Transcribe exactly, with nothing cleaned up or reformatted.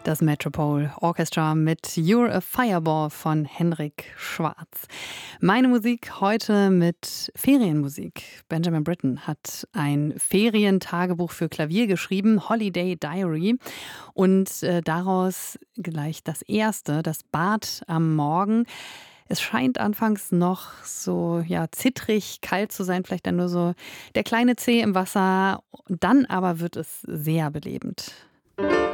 Das Metropole Orchestra mit You're a Fireball von Henrik Schwarz. Meine Musik heute mit Ferienmusik. Benjamin Britten hat ein Ferientagebuch für Klavier geschrieben, Holiday Diary. Und äh, daraus gleich das erste, das Bad am Morgen. Es scheint anfangs noch so ja, zittrig, kalt zu sein, vielleicht dann nur so der kleine Zeh im Wasser. Dann aber wird es sehr belebend.